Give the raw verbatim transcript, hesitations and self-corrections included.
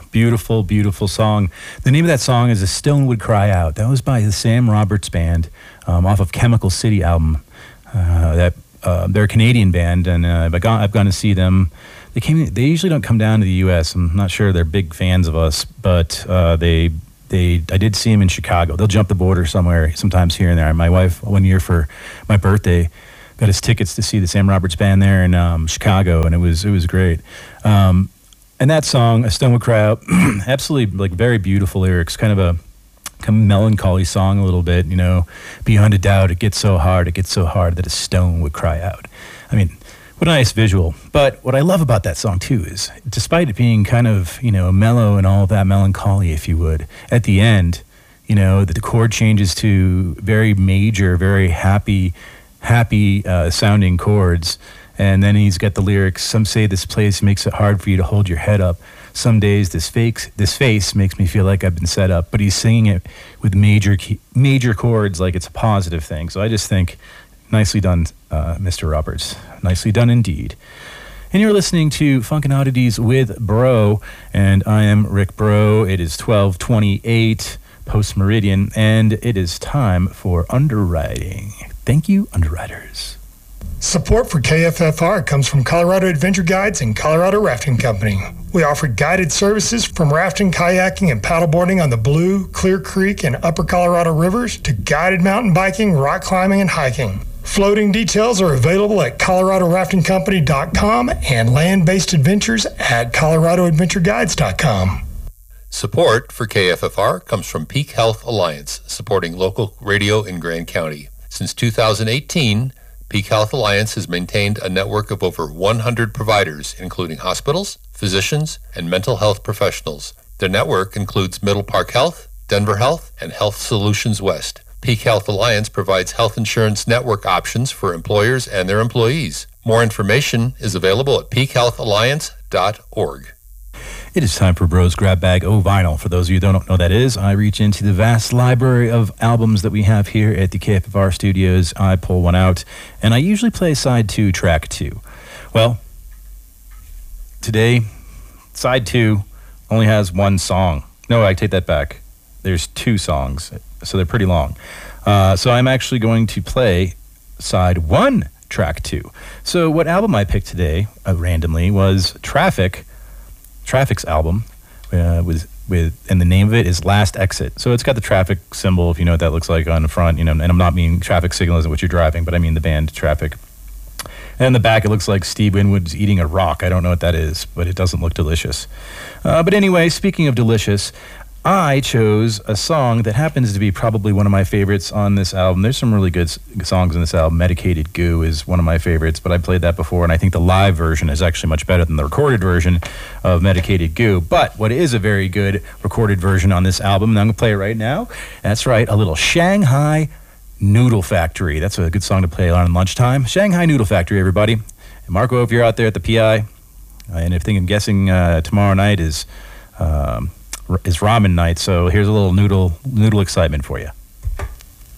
Beautiful, beautiful song. The name of that song is A Stone Would Cry Out. That was by the Sam Roberts Band um, off of Chemical City album. Uh, that uh, they're a Canadian band, and uh, I've, gone, I've gone to see them. They came. They usually don't come down to the U S. I'm not sure they're big fans of us, but uh, they they I did see them in Chicago. They'll jump the border somewhere, sometimes here and there. My wife, one year for my birthday, got us tickets to see the Sam Roberts Band there in um, Chicago, and it was it was great. Um, and that song, A Stone Would Cry Out, absolutely like very beautiful lyrics, kind of a kind of melancholy song a little bit. You know, beyond a doubt, it gets so hard, it gets so hard that a stone would cry out. I mean, what a nice visual. But what I love about that song, too, is despite it being kind of, you know, mellow and all that melancholy, if you would, at the end, you know, the, the chord changes to very major, very happy, happy uh, sounding chords. And then he's got the lyrics, some say this place makes it hard for you to hold your head up. Some days this, fakes, this face makes me feel like I've been set up. But he's singing it with major, key, major chords like it's a positive thing. So I just think, nicely done, uh, Mister Roberts. Nicely done indeed. And you're listening to Funkin' Oddities with Bro, and I am Rick Bro. It is twelve twenty-eight post meridian, and it is time for underwriting. Thank you, underwriters. Support for K F F R comes from Colorado Adventure Guides and Colorado Rafting Company. We offer guided services from rafting, kayaking, and paddleboarding on the Blue, Clear Creek, and Upper Colorado rivers to guided mountain biking, rock climbing, and hiking. Floating details are available at colorado rafting company dot com and land-based adventures at colorado adventure guides dot com. Support for K F F R comes from Peak Health Alliance, supporting local radio in Grand County. Since two thousand eighteen, Peak Health Alliance has maintained a network of over one hundred providers, including hospitals, physicians, and mental health professionals. Their network includes Middle Park Health, Denver Health, and Health Solutions West. Peak Health Alliance provides health insurance network options for employers and their employees. More information is available at peak health alliance dot org. It is time for Bro's Grab Bag O Vinyl. For those of you who don't know what that is, I reach into the vast library of albums that we have here at the K F F R studios. I pull one out, and I usually play side two, track two. Well, today, side two only has one song. No, I take that back. There's two songs, so they're pretty long. Uh, so I'm actually going to play side one, track two. So what album I picked today, uh, randomly, was Traffic, Traffic's album, uh, with, with, and the name of it is Last Exit. So it's got the traffic symbol, if you know what that looks like on the front, you know, and I'm not meaning traffic signal isn't what you're driving, but I mean the band Traffic. And in the back, it looks like Steve Winwood's eating a rock. I don't know what that is, but it doesn't look delicious. Uh, but anyway, speaking of delicious, I chose a song that happens to be probably one of my favorites on this album. There's some really good s- songs in this album. Medicated Goo is one of my favorites, but I played that before, and I think the live version is actually much better than the recorded version of Medicated Goo. But what is a very good recorded version on this album, and I'm going to play it right now, that's right, a little Shanghai Noodle Factory. That's a good song to play on lunchtime. Shanghai Noodle Factory, everybody. And Marco, if you're out there at the P I, and if I'm guessing uh, tomorrow night is... Um, is ramen night, so here's a little noodle noodle excitement for you.